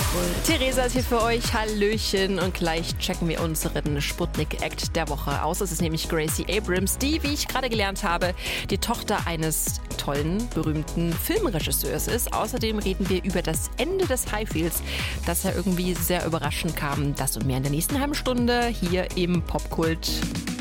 Theresa ist hier für euch. Hallöchen. Und gleich checken wir unseren Sputnik-Act der Woche aus. Es ist nämlich Gracie Abrams, die, wie ich gerade gelernt habe, die Tochter eines tollen, berühmten Filmregisseurs ist. Außerdem reden wir über das Ende des Highfields, das ja irgendwie sehr überraschend kam. Das und mehr in der nächsten halben Stunde hier im Popkult.